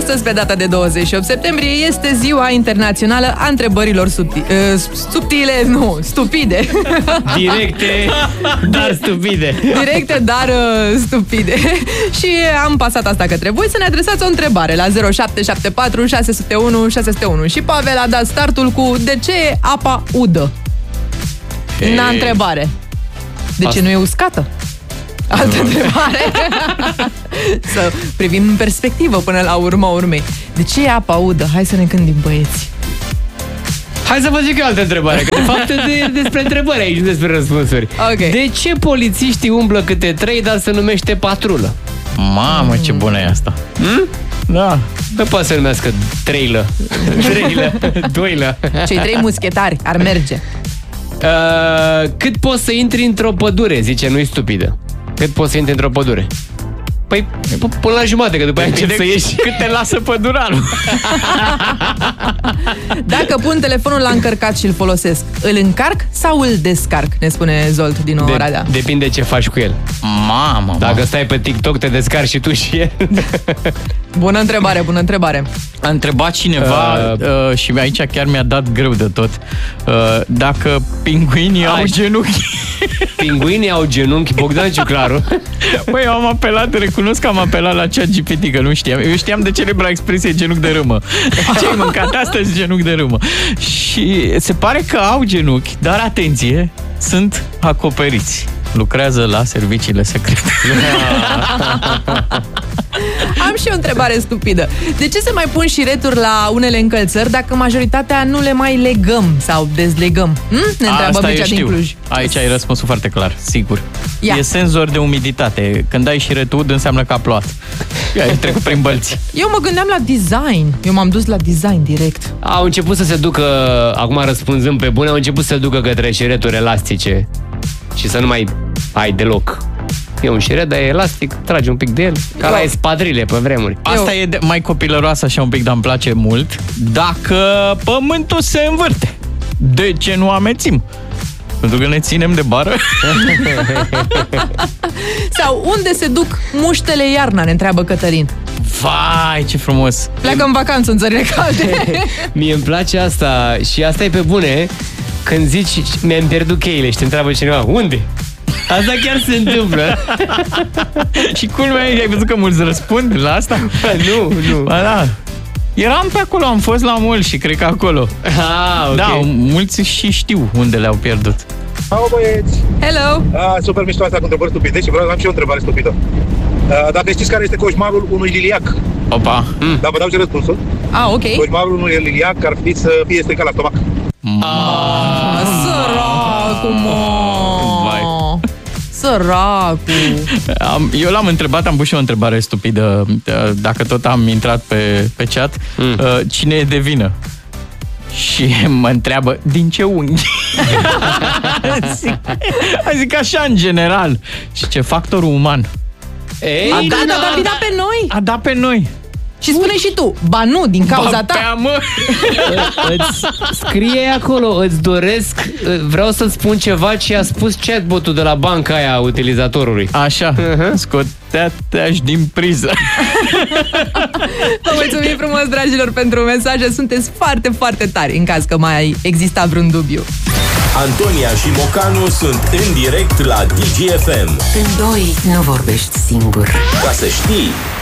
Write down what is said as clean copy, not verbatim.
Astăzi, pe data de 28 septembrie, este ziua internațională a întrebărilor stupide. Directe, dar stupide. Directe, dar stupide. Și am pasat asta către voi să ne adresați o întrebare la 0774 601 601. Și Pavel a dat startul cu: de ce e apa udă? Na întrebare. De ce nu e uscată? Altă întrebare. Să privim în perspectivă până la urma urmei. De ce e apa udă? Hai să ne gândim, băieți. Hai să vă zic eu altă întrebare, că de fapt despre întrebări aici, nu despre răspunsuri. Okay. De ce polițiștii umblă câte 3, dar se numește patrulă? Mamă, ce bună e asta. Da. Nu poate să numească treilă, doilă. Cei 3 muschetari ar merge. Cât poți să intri într-o pădure, zice, nu-i stupidă. Cât poți să intri într-o pădure? Păi, până la jumătate, că după aia încep să ieși. Cât te lasă pădurarul? Dacă pun telefonul la încărcat și îl folosesc, îl încarc sau îl descarc? Ne spune Zolt din Oradea. Depinde ce faci cu el. Mamă. Dacă stai pe TikTok, te descarci și tu și el. Bună întrebare. A întrebat cineva și aici chiar mi-a dat greu de tot. Dacă pinguinii au genunchi. Pinguinii au genunchi, Bogdan Ciuclaru. Băi, eu am apelat, recunosc că am apelat la ChatGPT, că nu știam. Eu știam de celebra expresie genunchi de râmă. Ce-ai mâncat astăzi? Genunchi de râmă. Și se pare că au genunchi, dar atenție, sunt acoperiți. Lucrează la serviciile secrete. Am și o întrebare stupidă. De ce se mai pun șireturi la unele încălțări dacă majoritatea nu le mai legăm sau dezlegăm? Ne întreabă Mircea din Cluj. Aici ai răspunsul foarte clar, sigur. Ia. E senzor de umiditate. Când ai șiretul ud, înseamnă că a plouat. Ai trecut prin bălți. Eu mă gândeam la design. Eu m-am dus la design direct. Au început să se ducă, acum răspunzând pe bune, au început să se ducă către șireturi elastice și să nu mai ai deloc. E un șiret, dar e elastic, tragi un pic de el, ca la espadrile pe vremuri. Asta e mai copilăroasă așa un pic, dar îmi place mult. Dacă pământul se învârte, de ce nu amețim? Pentru că ne ținem de bară. Sau unde se duc muștele iarna, ne întreabă Cătălin. Vai, ce frumos. Pleacă în vacanță în țările calde. Mie îmi place asta și asta e pe bune. Când zici, mi-am pierdut cheile și te întreabă cineva, unde? Asta chiar se întâmplă. Și culmea, ai văzut că mulți răspund la asta? Nu. Ba da. Eram pe acolo, am fost la mall și cred că acolo. Okay. Da, mulți și știu unde le-au pierdut. Ciao, băieți! Hello! Super mișto asta cu întrebări stupide și vreau să am și o întrebare stupidă. Dacă știți care este coșmarul unui liliac? Opa! Dar vă dau și răspunsul. Ok. Coșmarul unui liliac ar fi să fie stricat la stomac. Săracu, săracu. Eu l-am întrebat, am pus și o întrebare stupidă, dacă tot am intrat pe chat, cine e de vină? Și mă întreabă, din ce unghi? Zic așa în general. Și ce factorul uman. Ei, A dat vina pe noi. A dat pe noi. Și spune și tu, ba nu, din cauza ta. Îți scrie acolo, îți doresc, vreau să-ți spun ceva ce a spus chatbotul de la banca aia a utilizatorului. Așa, scotea-te-aș din priză. Vă mulțumim frumos, dragilor, pentru mesaje. Sunteți foarte, foarte tari în caz că mai exista vreun dubiu. Antonia și Mocanu sunt în direct la DGFM. Când doi nu vorbești singur. Ca să știi...